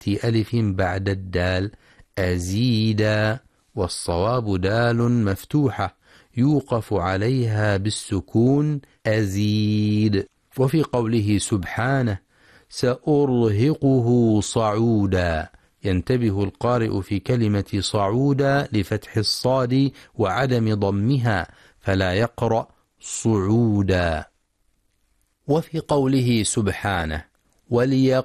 ألف بعد الدال أزيدا، والصواب دال مفتوحة يوقف عليها بالسكون أزيد. وفي قوله سبحانه سأرهقه صعودا، ينتبه القارئ في كلمة صعودا لفتح الصاد وعدم ضمها فلا يقرأ صعودا. وفي قوله سبحانه